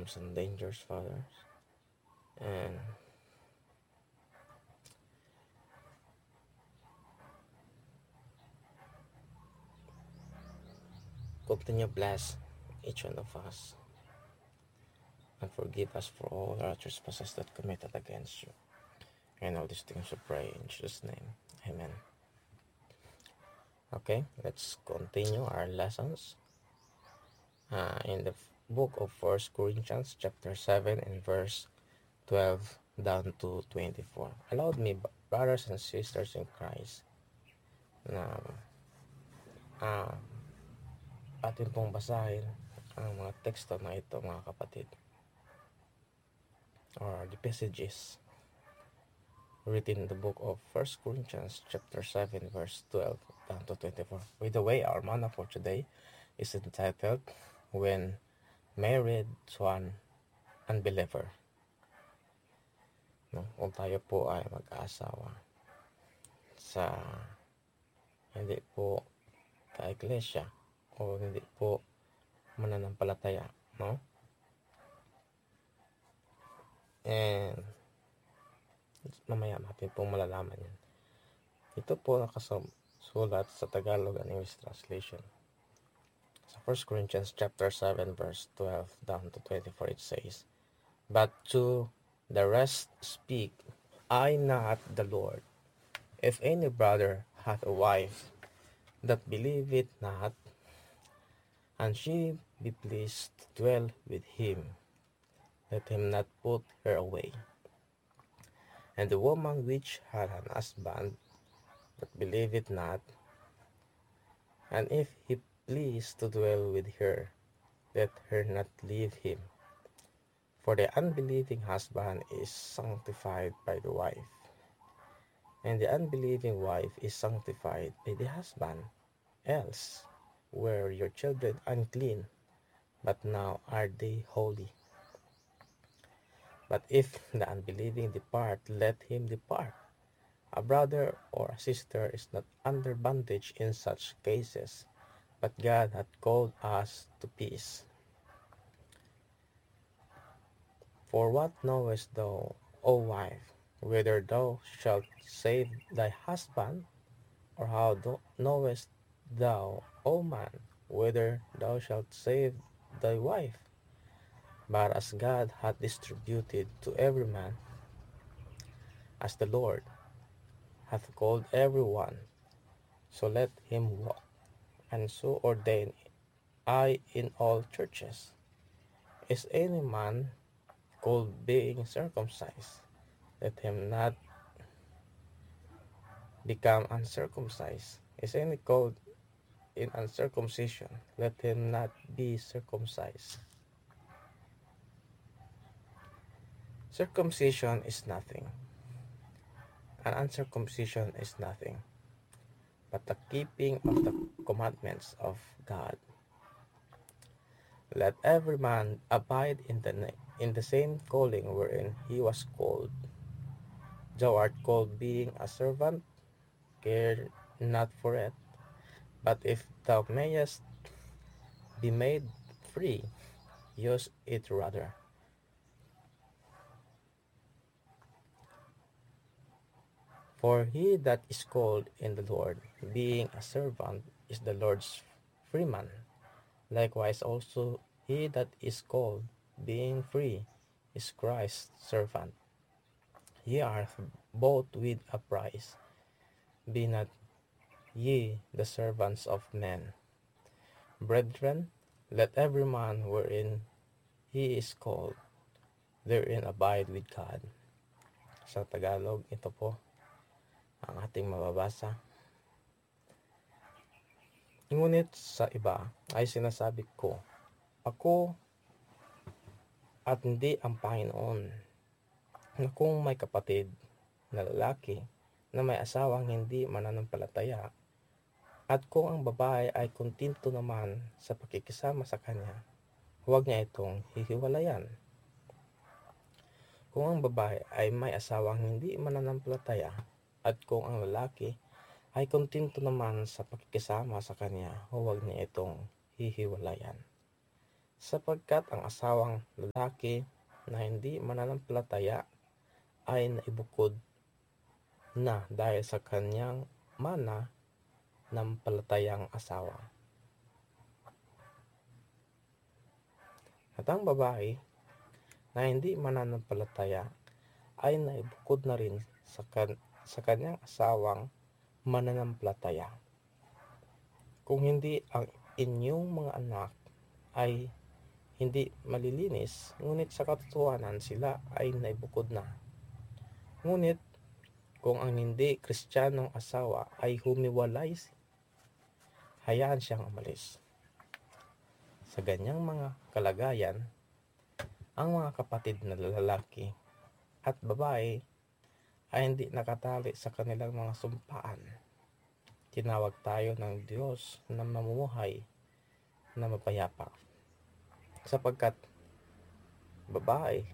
harms and dangers, Father. And continue bless each one of us and forgive us for all our trespasses that committed against you. And all these things we pray in Jesus' name. Amen. Okay, let's continue our lessons in the book of 1 Corinthians chapter 7 and verse 12 down to 24. Allowed me, brothers and sisters in Christ, na atin pong basahin ang mga teksto na ito, mga kapatid, or the passages written in the book of 1 Corinthians chapter 7 verse 12 down to 24. By the way, our manna for today is entitled When Married to an Unbeliever. No? Kung tayo po ay mag-aasawa sa hindi po ka-iglesia o hindi po mananampalataya, no? And mamaya natin pong malalaman yan. Ito po nakasulat sa Tagalog and English translation. Sa 1 Corinthians chapter 7 verse 12 down to 24 it says, But to the rest speak I not the Lord. If any brother hath a wife that believeth not, and she be pleased to dwell with him, let him not put her away. And the woman which had an husband that believeth not, and if he please to dwell with her, let her not leave him. For the unbelieving husband is sanctified by the wife, and the unbelieving wife is sanctified by the husband. Else were your children unclean, but now are they holy. But if the unbelieving depart, let him depart. A brother or a sister is not under bondage in such cases, but God hath called us to peace. For what knowest thou, O wife, whether thou shalt save thy husband? Or how knowest thou, O man, whether thou shalt save thy wife? But as God hath distributed to every man, as the Lord hath called every one, so let him walk. And so ordain I in all churches. Is any man called being circumcised? Let him not become uncircumcised. Is any called in uncircumcision? Let him not be circumcised. Circumcision is nothing, and uncircumcision is nothing, but the keeping of the commandments of God. Let every man abide in the same calling wherein he was called. Thou art called being a servant, care not for it, but if thou mayest be made free, use it rather. For he that is called in the Lord, being a servant, is the Lord's freeman. Likewise also he that is called, being free, is Christ's servant. Ye are bought with a price. Be not ye the servants of men. Brethren, let every man wherein he is called, therein abide with God. Sa Tagalog, ito po ang ating mababasa. Ngunit sa iba ay sinasabi ko, ako at hindi ang Panginoon, na kung may kapatid na lalaki na may asawang hindi mananampalataya, at kung ang babae ay kontento naman sa pakikisama sa kanya, huwag niya itong hihiwalayan. Kung ang babae ay may asawang hindi mananampalataya, at kung ang lalaki ay kontento naman sa pakikisama sa kanya, huwag niya itong hihiwalayan. sapagkat ang asawang lalaki na hindi mananampalataya ay naibukod na dahil sa kanyang mananampalatayang asawa. At ang babae na hindi mananampalataya ay naibukod na rin sa kanyang asawang mananampalataya. Kung hindi ang inyong mga anak ay hindi malilinis, ngunit sa katotohanan sila ay naibukod na. Ngunit kung ang hindi Kristiyanong asawa ay humiwalay, hayaan siyang umalis. Sa ganyang mga kalagayan, ang mga kapatid na lalaki at babae ay hindi nakatali sa kanilang mga sumpaan. Tinawag tayo ng Diyos na mamumuhay na mapayapa. Sapagkat, babae,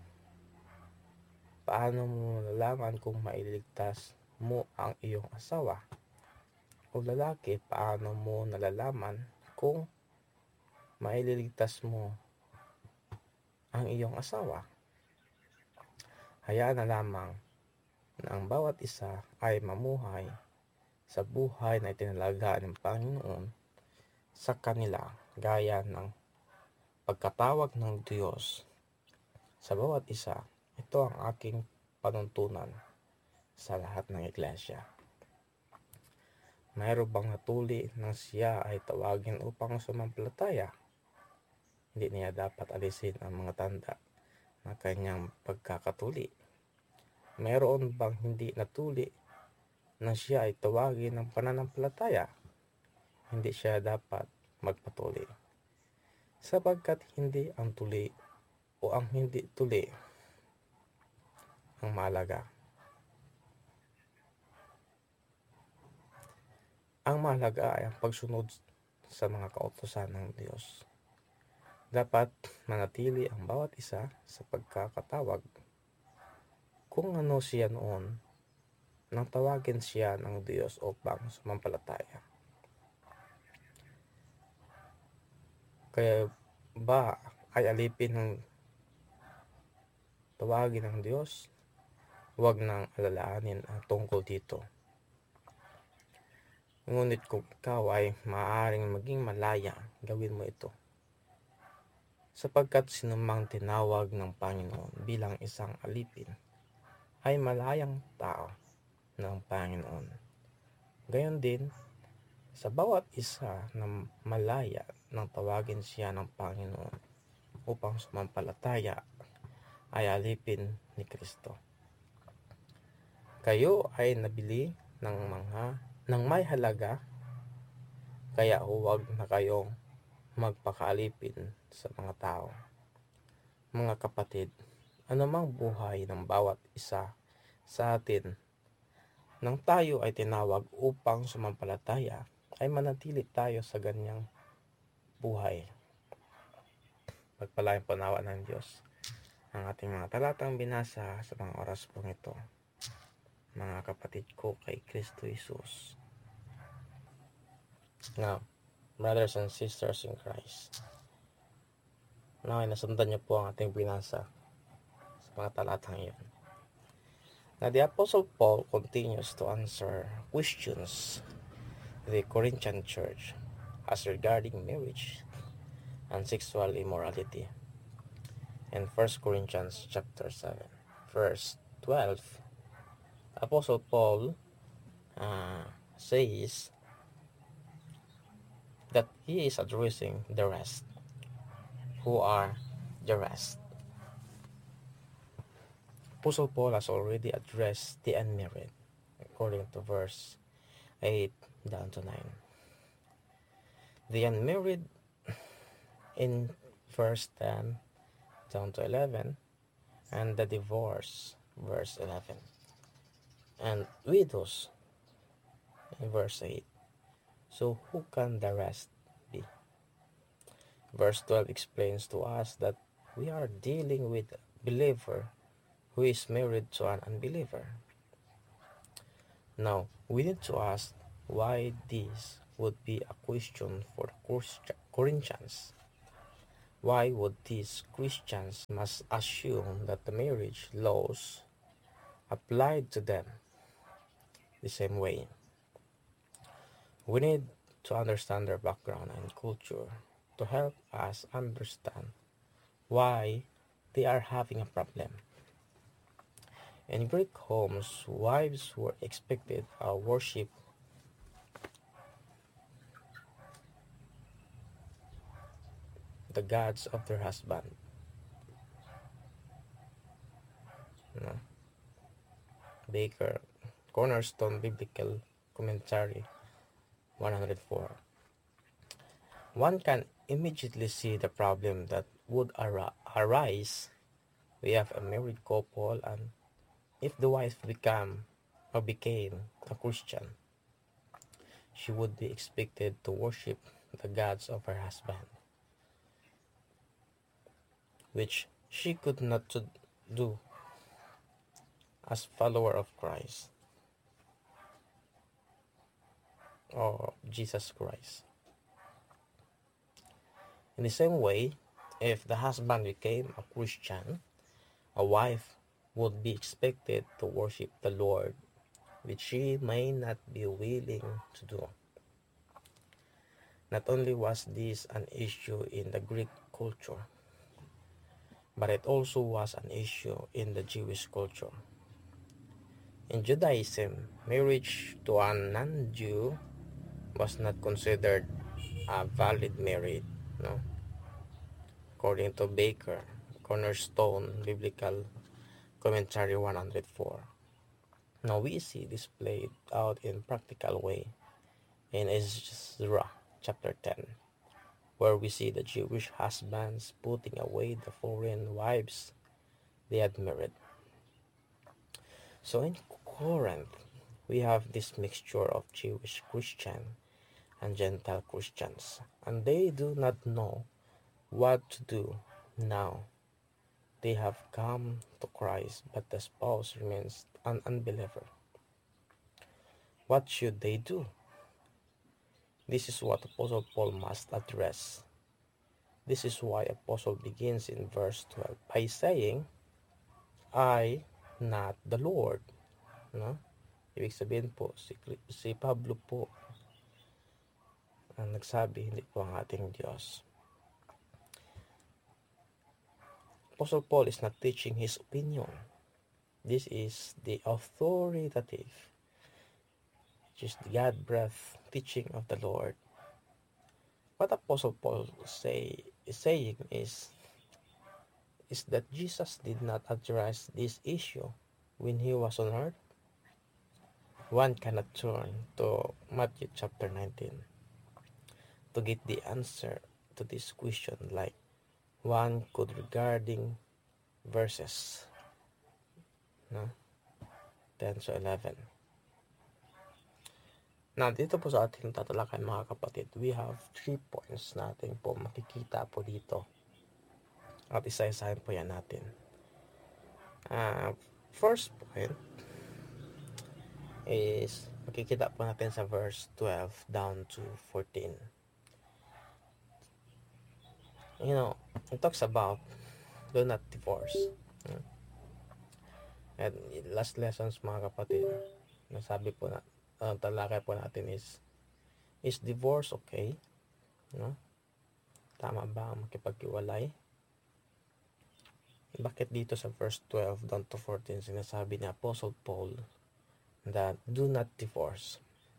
paano mo nalalaman kung mailigtas mo ang iyong asawa? O lalaki, paano mo nalalaman kung maililigtas mo ang iyong asawa? Hayaan na lamang na ang bawat isa ay mamuhay sa buhay na itinalagaan ng Panginoon sa kanila, gaya ng pagkatawag ng Diyos sa bawat isa. Ito ang aking panuntunan sa lahat ng iglesia. Mayroon bang natuli nang siya ay tawagin upang sumampalataya? Hindi niya dapat alisin ang mga tanda na kanyang pagkakatuli. Mayroon bang hindi natuli nang siya ay tawagin ng pananampalataya? Hindi siya dapat magpatuli. Sapagkat hindi ang tuli o ang hindi tuli ang mahalaga. Ang mahalaga ay ang pagsunod sa mga kautusan ng Diyos. Dapat manatili ang bawat isa sa pagkakatawag. Kung ano siya noon, nang tawagin siya ng Diyos upang sumampalataya. Kaya ba ay alipin ng tawagin ng Diyos? Huwag nang alalahanin ang tungkol dito. Ngunit kung ikaw ay maaaring maging malaya, gawin mo ito. Sapagkat sinumang tinawag ng Panginoon bilang isang alipin ay malayang tao ng Panginoon. Gayon din, sa bawat isa na malaya nang tawagin siya ng Panginoon upang sumampalataya ay alipin ni Kristo. Kayo ay nabili ng may halaga, kaya huwag na kayong magpakaalipin sa mga tao. Mga kapatid, anumang buhay ng bawat isa sa atin nang tayo ay tinawag upang sumampalataya, ay manatili tayo sa ganyang buhay. Pagpalain po nawa ng Diyos ang ating mga talatang binasa sa mga oras pong ito. Mga kapatid ko kay Kristo Jesus. Now, brothers and sisters in Christ, now ay nasundan niyo po ang ating binasa sa mga talatang iyon. Now, the Apostle Paul continues to answer questions the Corinthian church as regarding marriage and sexual immorality. In 1 Corinthians chapter 7, verse 12, Apostle Paul says that he is addressing the rest. Who are the rest? Apostle Paul has already addressed the unmarried, according to verse 8 down to 9. The unmarried in verse 10 down to 11, and the divorce, verse 11, and widows in verse 8. So who can the rest be? Verse 12 explains to us that we are dealing with a believer who is married to an unbeliever. Now, we need to ask why this would be a question for the Corinthians. Why would these Christians must assume that the marriage laws applied to them the same way? We need to understand their background and culture to help us understand why they are having a problem. In Greek homes, wives were expected to worship the gods of their husband. No? Baker, Cornerstone Biblical Commentary 104. One can immediately see the problem that would arise. We have a married couple, and if the wife became a Christian, she would be expected to worship the gods of her husband, which she could not do as follower of Christ or Jesus Christ. In the same way, if the husband became a Christian, a wife would be expected to worship the Lord, which she may not be willing to do. Not only was this an issue in the Greek culture, but it also was an issue in the Jewish culture. In Judaism, marriage to a non-Jew was not considered a valid marriage, no? According to Baker, Cornerstone Biblical Commentary 104. Now we see this played out in practical way in Ezra chapter 10, where we see the Jewish husbands putting away the foreign wives they had married. So in Corinth, we have this mixture of Jewish Christian and Gentile Christians, and they do not know what to do now. They have come to Christ, but the spouse remains an unbeliever. What should they do? This is what Apostle Paul must address. This is why Apostle begins in verse 12 by saying, I, not the Lord. No? Ibig sabihin po, si Pablo po ang nagsabi, hindi po ang ating Diyos. Apostle Paul is not teaching his opinion. This is the authoritative, which is the God-breathed teaching of the Lord. What Apostle Paul is saying is that Jesus did not address this issue when he was on earth. One cannot turn to Matthew chapter 19 to get the answer to this question, like one could regarding verses 10 to 11. Now, dito po sa ating tatalakay mga kapatid, we have 3 points natin po makikita po dito. At isa-isahin po yan natin. First point is makikita po natin sa verse 12 down to 14. It talks about do not divorce. And last lessons mga kapatid, nasabi po na talakay po natin is divorce okay? Tama ba ang makipaghiwalay? Bakit dito sa verse 12 down to 14 sinasabi ni Apostle Paul that do not divorce?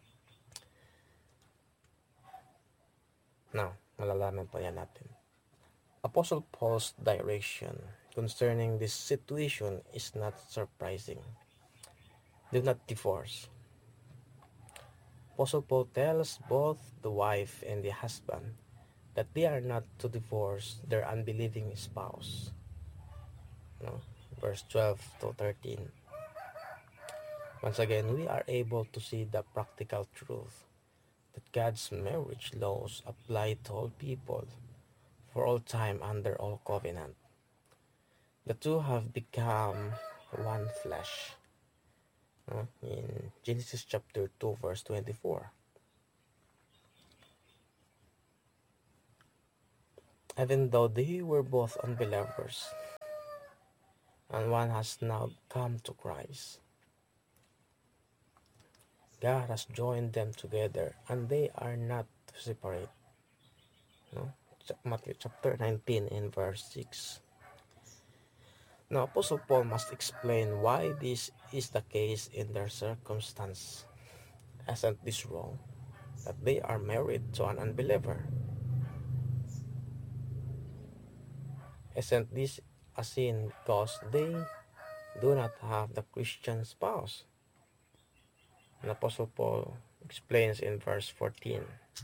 Now, malalaman po yan natin. Apostle Paul's direction concerning this situation is not surprising. Do not divorce. Apostle Paul tells both the wife and the husband that they are not to divorce their unbelieving spouse. Verse 12 to 13. Once again, we are able to see the practical truth that God's marriage laws apply to all people for all time under all covenant. The two have become one flesh. In Genesis chapter 2 verse 24. even though they were both unbelievers, and one has now come to Christ. God has joined them together, and they are not to separate. No? Matthew chapter 19 and verse 6. Now, Apostle Paul must explain why this is the case in their circumstance. Isn't this wrong? That they are married to an unbeliever? Isn't this a sin because they do not have the Christian spouse? And Apostle Paul explains in verse 14.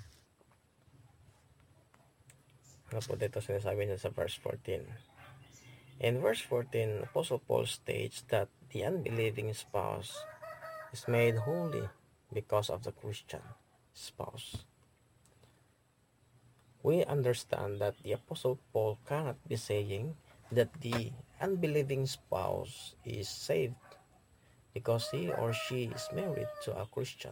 Ano po dito sinasabi niya sa verse 14? In verse 14, Apostle Paul states that the unbelieving spouse is made holy because of the Christian spouse. We understand that the Apostle Paul cannot be saying that the unbelieving spouse is saved because he or she is married to a Christian.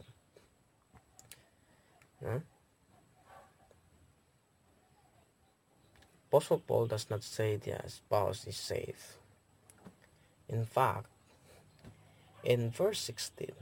Apostle Paul does not say the spouse is saved. In fact, in verse 16,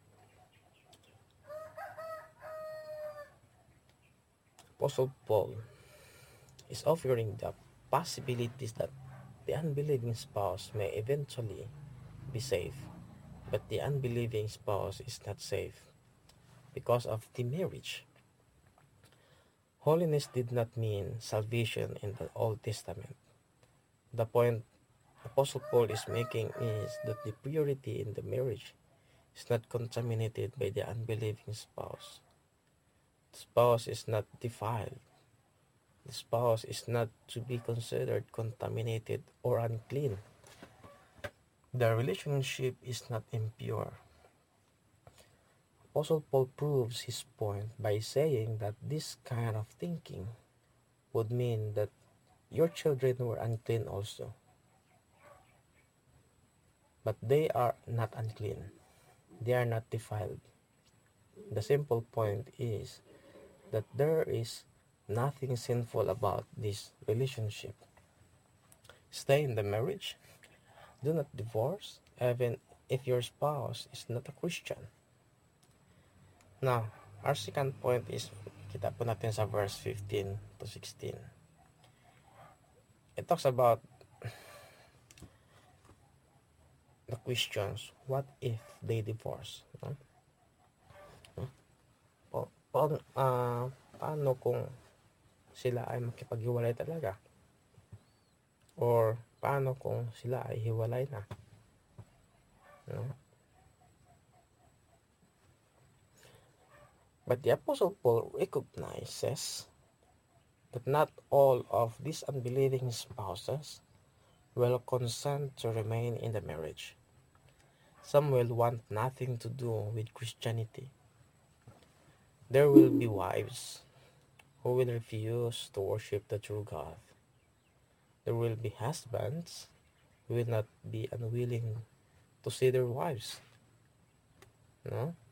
Apostle Paul is offering the possibilities that the unbelieving spouse may eventually be saved, but the unbelieving spouse is not saved because of the marriage. Holiness did not mean salvation in the Old Testament. The point Apostle Paul is making is that the purity in the marriage is not contaminated by the unbelieving spouse. The spouse is not defiled. The spouse is not to be considered contaminated or unclean. The relationship is not impure. Apostle Paul proves his point by saying that this kind of thinking would mean that your children were unclean also. But they are not unclean. They are not defiled. The simple point is that there is nothing sinful about this relationship. Stay in the marriage. Do not divorce, even if your spouse is not a Christian. Now, our second point is, kita po natin sa verse 15 to 16. It talks about the questions, what if they divorce? Paano kung sila ay makipaghiwalay talaga? Or paano kung sila ay hiwalay na? But the Apostle Paul recognizes that not all of these unbelieving spouses will consent to remain in the marriage. Some will want nothing to do with Christianity. There will be wives who will refuse to worship the true God. There will be husbands who will not be unwilling to see their wives.